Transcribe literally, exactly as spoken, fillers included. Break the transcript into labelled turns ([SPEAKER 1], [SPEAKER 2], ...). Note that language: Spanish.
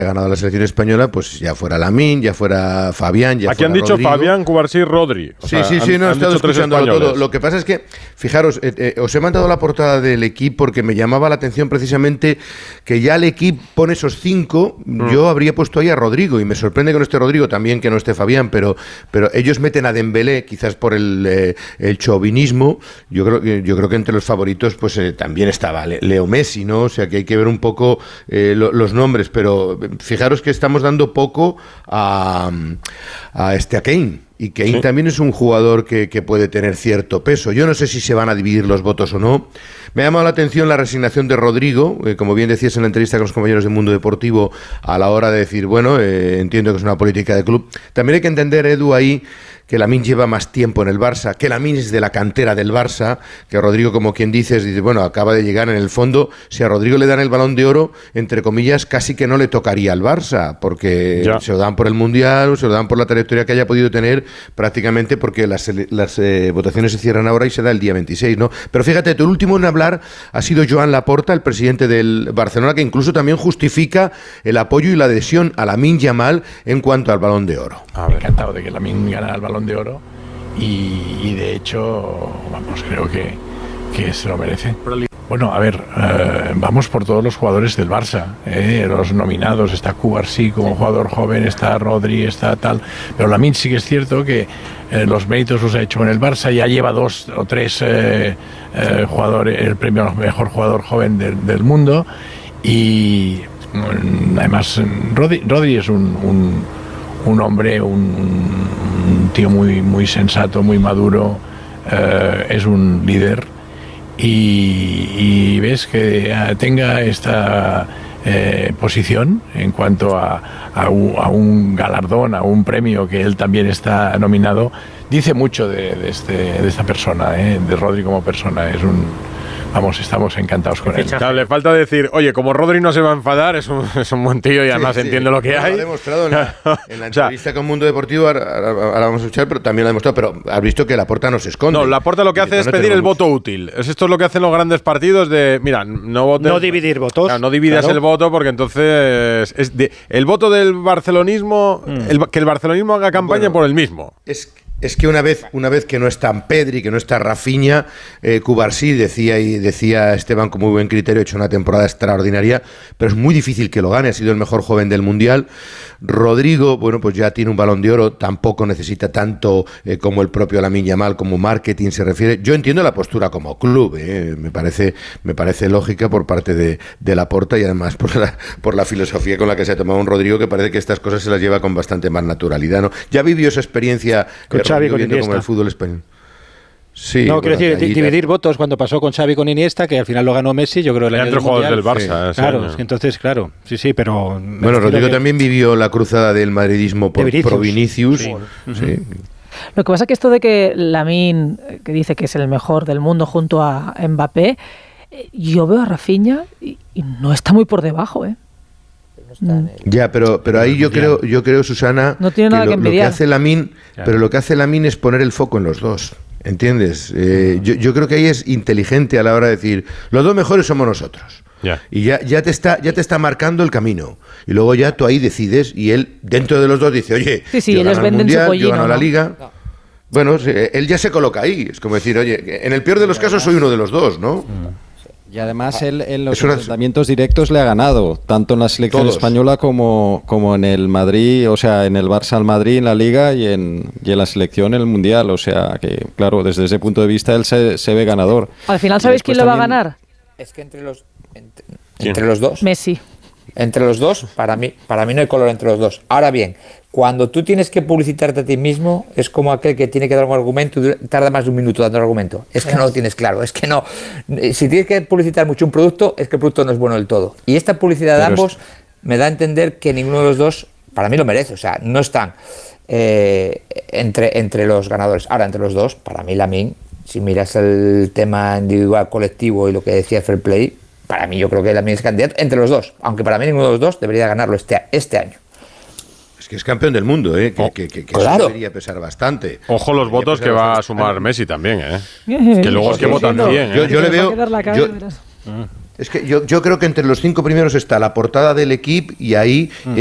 [SPEAKER 1] ganado la selección española, pues ya fuera Lamine, ya fuera Fabián, ya
[SPEAKER 2] Aquí
[SPEAKER 1] fuera
[SPEAKER 2] han dicho
[SPEAKER 1] Rodrigo.
[SPEAKER 2] Fabián, Cubarsí, Rodri. O
[SPEAKER 1] sí,
[SPEAKER 2] sea,
[SPEAKER 1] sí, sí,
[SPEAKER 2] han,
[SPEAKER 1] no, he
[SPEAKER 2] han
[SPEAKER 1] estado escuchándolo todo. Lo que pasa es que, fijaros, eh, eh, os he mandado la portada del equipo porque me llamaba la atención precisamente que ya el equipo pone esos cinco, mm. yo habría puesto ahí a Rodrigo, y me sorprende que no esté Rodrigo, también que no esté Fabián, pero, pero ellos meten a Dembélé, quizás por el, eh, el chauvinismo. Yo creo, yo creo que entre los favoritos pues eh, también estaba Leo Messi, ¿no? O sea que hay que ver un poco eh, lo, los nombres, pero fijaros que estamos dando poco a, a este a Kane. Y Kane sí. también es un jugador que, que puede tener cierto peso. Yo no sé si se van a dividir los votos o no. Me ha llamado la atención la resignación de Rodrigo, eh, como bien decías en la entrevista con los compañeros de Mundo Deportivo, a la hora de decir, bueno, eh, entiendo que es una política de club. También hay que entender, Edu, ahí que Lamine lleva más tiempo en el Barça, que Lamine es de la cantera del Barça, que Rodrigo, como quien dices, dice, bueno, acaba de llegar en el fondo. Si a Rodrigo le dan el Balón de Oro, entre comillas, casi que no le tocaría al Barça, porque ya. se lo dan por el Mundial, se lo dan por la trayectoria que haya podido tener, prácticamente porque las, las eh, votaciones se cierran ahora y se da el día veintiséis, ¿no? Pero fíjate, el último en hablar ha sido Joan Laporta, el presidente del Barcelona, que incluso también justifica el apoyo y la adhesión a Lamine Yamal en cuanto al Balón de Oro.
[SPEAKER 3] Ah, encantado de que Lamine ganara el Balón de Oro y, y de hecho, vamos, creo que, que se lo merece. Bueno, a ver, eh, vamos por todos los jugadores del Barça, eh, los nominados. Está Cubarsí como jugador joven, está Rodri, está tal. Pero Lamine sí que es cierto que eh, los méritos los ha hecho en el Barça. Ya lleva dos o tres eh, eh, jugadores, el premio al mejor jugador joven de, del mundo. Y mm, además Rodri, Rodri es un, un, un hombre, un, un tío muy, muy sensato, muy maduro. Eh, es un líder. Y, y ves que tenga esta eh, posición en cuanto a, a, un, a un galardón, a un premio que él también está nominado, dice mucho de, de, este, de esta persona, eh, de Rodri como persona. Es un... Vamos, estamos encantados con él.
[SPEAKER 2] Claro, le falta decir, oye, como Rodri no se va a enfadar, es un, es un buen tío y además sí, sí. entiende lo que
[SPEAKER 1] bueno,
[SPEAKER 2] hay.
[SPEAKER 1] Lo ha demostrado en la, en la entrevista o sea, con Mundo Deportivo, ahora, ahora vamos a escuchar, pero también lo ha demostrado, pero has visto que Laporta no se esconde.
[SPEAKER 2] No, Laporta lo que hace es no pedir el voto útil. Esto es lo que hacen los grandes partidos de, mira, no votes,
[SPEAKER 4] no dividir votos.
[SPEAKER 2] Claro, no dividas claro. el voto porque entonces es de, el voto del barcelonismo, mm. el, que el barcelonismo haga campaña bueno, por el mismo.
[SPEAKER 1] Es Es que una vez, una vez que no está Pedri, que no está Rafinha, eh, Cubarsí decía y decía Esteban con muy buen criterio, ha hecho una temporada extraordinaria, pero es muy difícil que lo gane, ha sido el mejor joven del Mundial. Rodrigo, bueno, pues ya tiene un Balón de Oro, tampoco necesita tanto eh, como el propio Lamine Yamal, como marketing se refiere. Yo entiendo la postura como club, eh, me parece, me parece lógica por parte de, de Laporta y además por la, por la filosofía con la que se ha tomado un Rodrigo, que parece que estas cosas se las lleva con bastante más naturalidad, ¿no? Ya vivió esa experiencia eh,
[SPEAKER 4] Xavi con
[SPEAKER 1] viendo
[SPEAKER 4] Iniesta.
[SPEAKER 1] como el fútbol español. Sí,
[SPEAKER 4] no, quiero
[SPEAKER 1] bueno,
[SPEAKER 4] decir, ahí, dividir votos cuando pasó con Xavi con Iniesta, que al final lo ganó Messi, yo creo que
[SPEAKER 2] entre jugadores del Barça.
[SPEAKER 4] Sí. Claro, es que entonces, claro, sí, sí, pero...
[SPEAKER 1] Bueno, Rodrigo que... también vivió la cruzada del madridismo por Vinicius. Pro Vinicius. Sí. Uh-huh. Sí.
[SPEAKER 5] Lo que pasa es que esto de que Lamine, que dice que es el mejor del mundo junto a Mbappé, yo veo a Rafinha y, y no está muy por debajo, ¿eh?
[SPEAKER 1] Ya, pero pero ahí yo creo, yo creo, Susana,
[SPEAKER 5] no tiene nada
[SPEAKER 1] que, lo,
[SPEAKER 5] que, envidiar.
[SPEAKER 1] lo que hace Lamine, claro. pero lo que hace Lamine es poner el foco en los dos, ¿entiendes? Eh, yo, yo creo que ahí es inteligente a la hora de decir, los dos mejores somos nosotros.
[SPEAKER 2] Ya.
[SPEAKER 1] Y ya, ya te está, ya te está marcando el camino. Y luego ya tú ahí decides, y él dentro de los dos dice, oye,
[SPEAKER 5] sí, sí,
[SPEAKER 1] yo
[SPEAKER 5] ellos
[SPEAKER 1] gano el
[SPEAKER 5] venden
[SPEAKER 1] Mundial,
[SPEAKER 5] su pollino,
[SPEAKER 1] yo gano
[SPEAKER 5] ¿no?
[SPEAKER 1] la Liga. No. Bueno, él ya se coloca ahí. Es como decir, oye, en el peor de los casos soy uno de los dos, ¿no?
[SPEAKER 6] Mm. Y además él en los enfrentamientos directos le ha ganado, tanto en la selección Todos. española como, como en el Madrid, o sea, en el Barça al Madrid, en la Liga y en, y en la selección en el Mundial. O sea, que claro, desde ese punto de vista él se, se ve ganador.
[SPEAKER 5] Al final, ¿sabéis quién lo va a ganar?
[SPEAKER 7] Es que entre los, entre, entre los dos...
[SPEAKER 5] Messi.
[SPEAKER 7] Entre los dos, para mí, para mí no hay color entre los dos. Ahora bien, cuando tú tienes que publicitarte a ti mismo, es como aquel que tiene que dar un argumento y tarda más de un minuto dando el argumento. Es que no lo tienes claro, es que no. Si tienes que publicitar mucho un producto, es que el producto no es bueno del todo. Y esta publicidad de ambos me da a entender que ninguno de los dos, para mí lo merece. O sea, no están eh, entre, entre los ganadores. Ahora, entre los dos, para mí Lamine, si miras el tema individual, colectivo y lo que decía Fair Play, para mí yo creo que Lamine es candidato entre los dos, aunque para mí ninguno de los dos debería ganarlo este, este año.
[SPEAKER 1] Es que es campeón del mundo, ¿eh? que,
[SPEAKER 7] oh,
[SPEAKER 1] que, que, que
[SPEAKER 7] claro.
[SPEAKER 1] eso debería pesar bastante.
[SPEAKER 2] Ojo los
[SPEAKER 1] debería
[SPEAKER 2] votos que va a sumar Messi también, ¿eh?
[SPEAKER 5] Es
[SPEAKER 2] que luego es que
[SPEAKER 1] sí,
[SPEAKER 2] votan
[SPEAKER 1] sí, no.
[SPEAKER 2] bien. ¿eh?
[SPEAKER 1] Yo, yo le veo... Yo, Es que yo, yo creo que entre los cinco primeros está la portada del equipo y ahí